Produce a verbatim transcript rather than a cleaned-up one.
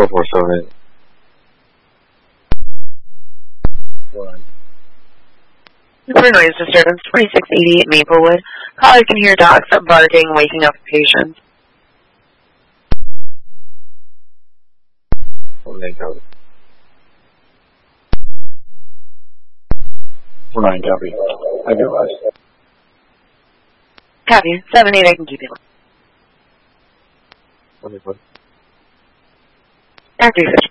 four seven eight. Right. For noise disturbance, twenty-six eighty-eight Maplewood. Caller can hear dogs barking, waking up patients. four nine copy. four nine copy. I get less. Copy. seven eight, I can keep you. Wonderful. After you,